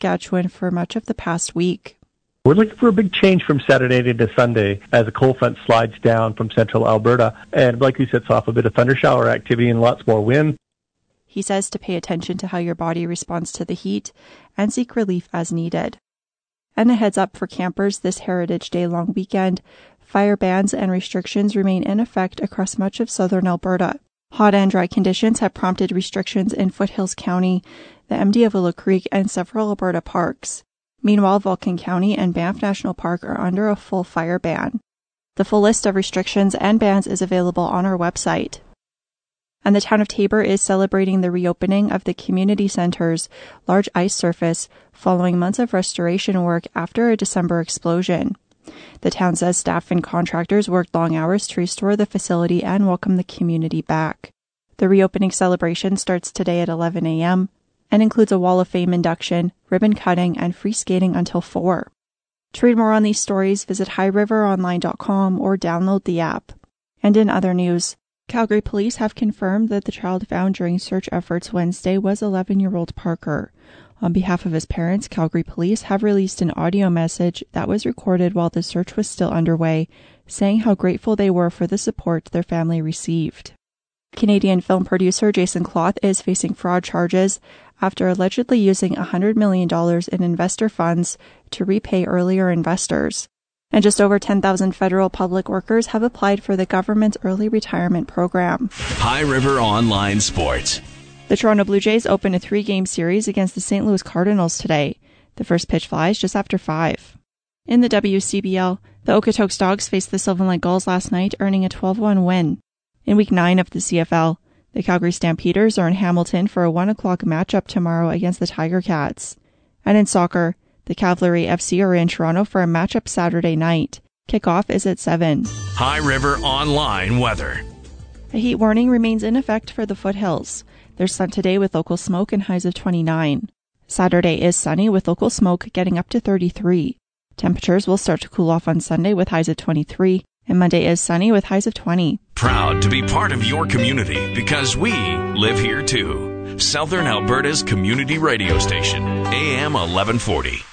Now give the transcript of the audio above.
Saskatchewan for much of the past week. We're looking for a big change from Saturday to Sunday as the cold front slides down from central Alberta and likely sets off a bit of thundershower activity and lots more wind. He says to pay attention to how your body responds to the heat and seek relief as needed. And a heads up for campers this Heritage Day long weekend, fire bans and restrictions remain in effect across much of southern Alberta. Hot and dry conditions have prompted restrictions in Foothills County, the MD of Willow Creek, and several Alberta parks. Meanwhile, Vulcan County and Banff National Park are under a full fire ban. The full list of restrictions and bans is available on our website. And the town of Taber is celebrating the reopening of the community center's large ice surface following months of restoration work after a December explosion. The town says staff and contractors worked long hours to restore the facility and welcome the community back. The reopening celebration starts today at 11 a.m. and includes a Wall of Fame induction, ribbon cutting, and free skating until 4. To read more on these stories, visit highriveronline.com or download the app. And in other news, Calgary police have confirmed that the child found during search efforts Wednesday was 11-year-old Parker. On behalf of his parents, Calgary police have released an audio message that was recorded while the search was still underway, saying how grateful they were for the support their family received. Canadian film producer Jason Cloth is facing fraud charges after allegedly using $100 million in investor funds to repay earlier investors. And just over 10,000 federal public workers have applied for the government's early retirement program. High River Online Sports. The Toronto Blue Jays open a 3-game series against the St. Louis Cardinals today. The first pitch flies just after 5. In the WCBL, the Okotoks Dogs faced the Sylvan Lake Gulls last night, earning a 12-1 win. In Week 9 of the CFL, the Calgary Stampeders are in Hamilton for a 1 o'clock matchup tomorrow against the Tiger Cats. And in soccer, the Cavalry FC are in Toronto for a matchup Saturday night. Kickoff is at 7. High River Online weather. A heat warning remains in effect for the foothills. There's sun today with local smoke and highs of 29. Saturday is sunny with local smoke getting up to 33. Temperatures will start to cool off on Sunday with highs of 23. And Monday is sunny with highs of 20. Proud to be part of your community because we live here too. Southern Alberta's community radio station, AM 1140.